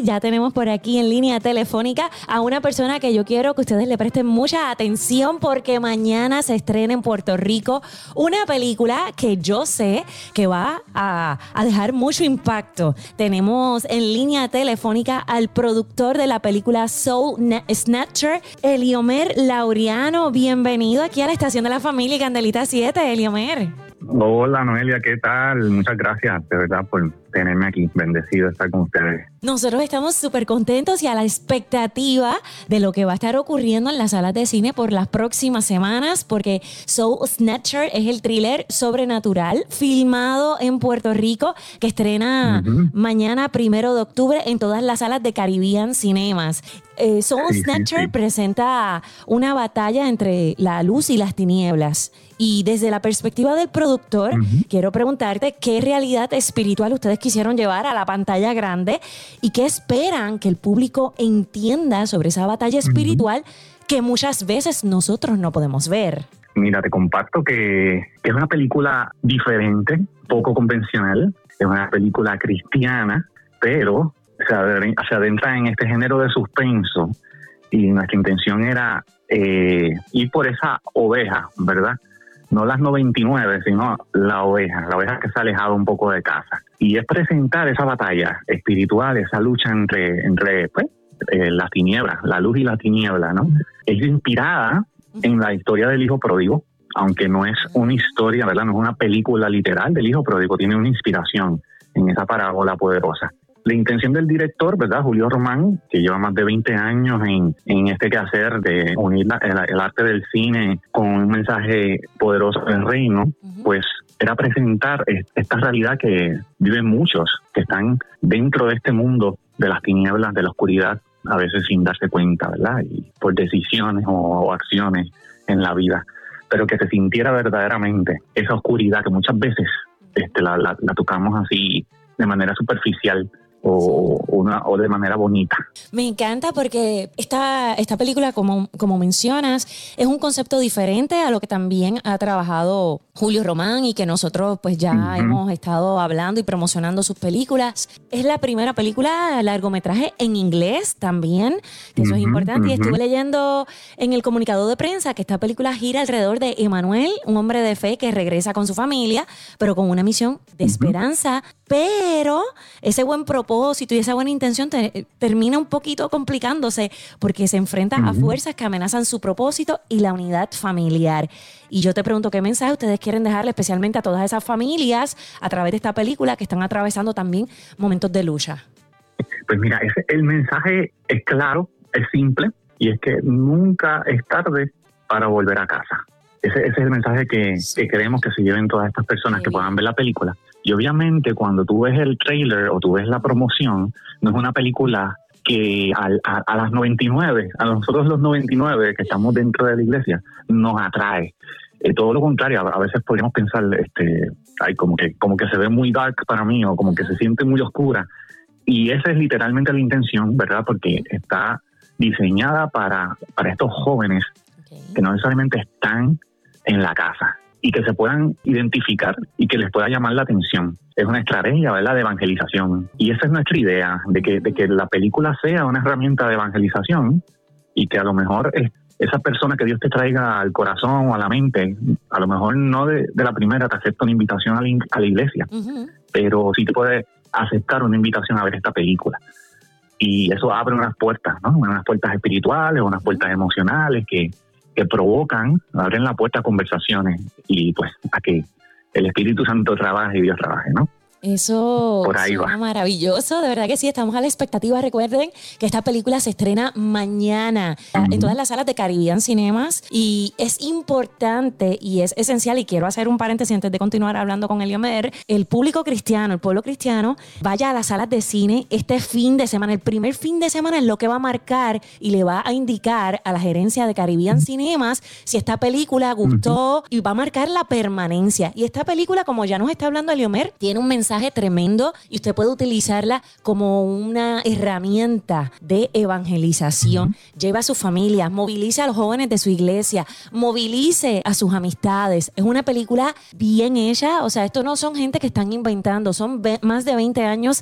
hoy ya tenemos por aquí en línea telefónica a una persona que yo quiero que ustedes le presten mucha atención porque mañana se estrena en Puerto Rico una película que yo sé que va a dejar mucho impacto. Tenemos en línea telefónica al productor de la película Soul Snatcher, Eliomer Laureano. Bienvenido aquí a la Estación de la Familia y Candelita 7, Eliomer. Hola Noelia, ¿qué tal? Muchas gracias de verdad por tenerme aquí. Bendecido estar con ustedes. Nosotros estamos súper contentos y a la expectativa de lo que va a estar ocurriendo en las salas de cine por las próximas semanas, porque Soul Snatcher es el thriller sobrenatural filmado en Puerto Rico que estrena mañana 1 de octubre en todas las salas de Caribbean Cinemas. Soul Snatcher presenta una batalla entre la luz y las tinieblas. Y desde la perspectiva del productor, quiero preguntarte qué realidad espiritual ustedes quisieron llevar a la pantalla grande y qué esperan que el público entienda sobre esa batalla espiritual que muchas veces nosotros no podemos ver. Mira, te comparto que es una película diferente, poco convencional. Es una película cristiana, pero se adentra en este género de suspenso. Y nuestra intención era ir por esa oveja, ¿verdad? No las 99, sino la oveja que se ha alejado un poco de casa. Y es presentar esa batalla espiritual, esa lucha entre las tinieblas, la luz y la tiniebla, ¿no? Es inspirada en la historia del hijo pródigo, aunque no es una historia, ¿verdad? No es una película literal del hijo pródigo, tiene una inspiración en esa parábola poderosa. La intención del director, ¿verdad? Julio Román, que lleva más de 20 años en este quehacer de unir el arte del cine con un mensaje poderoso del reino, pues era presentar esta realidad que viven muchos, que están dentro de este mundo de las tinieblas, de la oscuridad, a veces sin darse cuenta, ¿verdad? Y por decisiones o acciones en la vida, pero que se sintiera verdaderamente esa oscuridad que muchas veces la tocamos así de manera superficial, o de manera bonita. Me encanta porque esta película, como mencionas, es un concepto diferente a lo que también ha trabajado Julio Román y que nosotros pues ya hemos estado hablando y promocionando sus películas. Es la primera película largometraje en inglés también, que eso es importante. Y estuve leyendo en el comunicado de prensa que esta película gira alrededor de Emanuel, un hombre de fe que regresa con su familia, pero con una misión de esperanza. Pero ese buen propósito y esa buena intención termina un poquito complicándose porque se enfrenta a fuerzas que amenazan su propósito y la unidad familiar. Y yo te pregunto, ¿qué mensaje ustedes quieren dejarle especialmente a todas esas familias a través de esta película que están atravesando también momentos de lucha? Pues mira, el mensaje es claro, es simple, y es que nunca es tarde para volver a casa. Ese es el mensaje que queremos que se lleven todas estas personas que puedan ver la película. Y obviamente cuando tú ves el trailer o tú ves la promoción, no es una película que a las 99, a nosotros los 99 que estamos dentro de la iglesia, nos atrae. Todo lo contrario, a veces podríamos pensar, como que se ve muy dark para mí o como que se siente muy oscura. Y esa es literalmente la intención, ¿verdad? Porque está diseñada para estos jóvenes que no necesariamente están en la casa y que se puedan identificar y que les pueda llamar la atención. Es una estrategia, ¿verdad?, de evangelización. Y esa es nuestra idea, de que la película sea una herramienta de evangelización y que a lo mejor esa persona que Dios te traiga al corazón o a la mente, a lo mejor no de la primera te acepta una invitación a la iglesia, pero sí te puede aceptar una invitación a ver esta película. Y eso abre unas puertas, ¿no? Unas puertas espirituales, unas puertas emocionales que abren la puerta a conversaciones y pues a que el Espíritu Santo trabaje y Dios trabaje, ¿no? Eso por ahí suena va. maravilloso, de verdad que sí, estamos a la expectativa. Recuerden que esta película se estrena mañana en todas las salas de Caribbean Cinemas y es importante y es esencial, y quiero hacer un paréntesis antes de continuar hablando con Eliomer, el público cristiano, el pueblo cristiano, vaya a las salas de cine este fin de semana. El primer fin de semana es lo que va a marcar y le va a indicar a la gerencia de Caribbean Cinemas si esta película gustó y va a marcar la permanencia. Y esta película, como ya nos está hablando Eliomer, tiene un mensaje tremendo y usted puede utilizarla como una herramienta de evangelización. Lleva a sus familias, movilice a los jóvenes de su iglesia, movilice a sus amistades. Es una película bien hecha, o sea, esto no son gente que están inventando, son más de 20 años